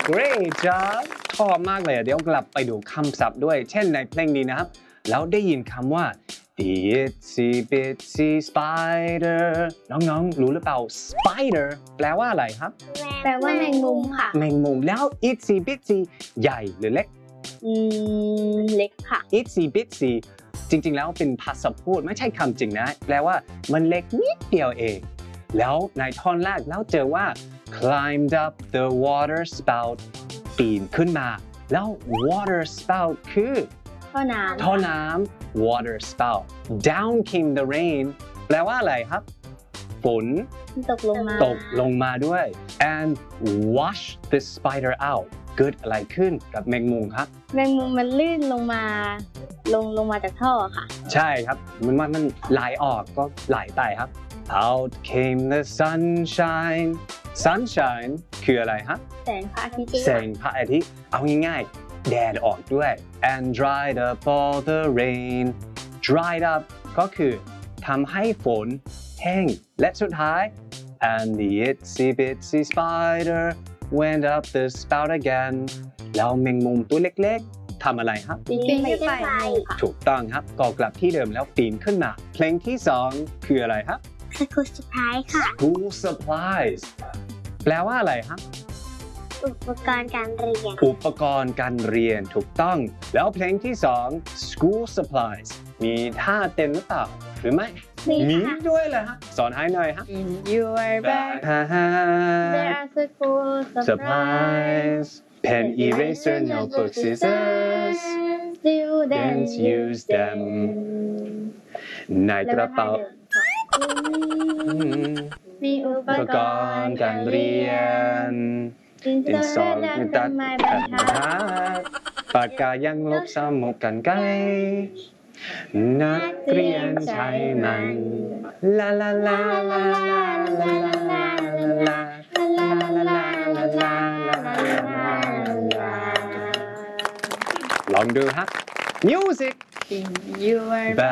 great job ชอบมากเลยเดี๋ยวกลับไปดูคำศัพท์ด้วยเช่นในเพลงนี้นะครับแล้วได้ยินคำว่า the itsy bitsy spider น้องๆรู้หรือเปล่า spider แปลว่าอะไรครับแปลว่าแมงมุมค่ะแมงมุมแล้ว itsy bitsy ใหญ่หรือเล็กเล็กค่ะ itsy bitsy จริงๆแล้วเป็นภาษาพูดไม่ใช่คำจริงนะแปลว่ามันเล็กนิดเดียวเองแล้วในท่อนแรกแล้วเจอว่า climbed up the water spout ปีนขึ้นมาแล้ว water spout คือท่อน้ำ water spout down came the rain แปลว่าอะไรครับฝนตกลงมาด้วย and wash the spider out เกิดอะไรขึ้นกับแมงมุมครับแมงมุมมันลื่นลงมาจากท่อค่ะใช่ครับมันไหลออกก็ไหลไปครับ out came the sunshine คืออะไรฮะแสงพระอาทิตย์เอาง่ายๆแดดออกด้วย and dried up all the rain dried up ก็คือทำให้ฝนแห้งและสุดท้าย and the itsy bitsy spider went up the spout again แล้วแมงมุมตัวเล็กๆทำอะไรครับปีนขึ้นไปถูกต้องครับก็กลับที่เดิมแล้วปีนขึ้นมาเพลงที่2คืออะไรครับ School supplies ค่ะ School supplies แปลว่าอะไรครับอุปกรณ์การเรียนถูกต้องแล้วเพลงที่2 School supplies มีท่าเต้นหรือเปล่าหรือไม่มีด้วยเลยฮะสอนให้หน่อยฮะ In your bag there are school supplies pen eraser notebook scissors students use them ในกระเป๋ามีอุปกรณ์การเรียนดินสอตัดไม้บรรทัดปากกายังลบสมุดกันไกลนักเรียนใช้มันลาลาลาลาลาลาลาลาลองดูฮะ Music In your bag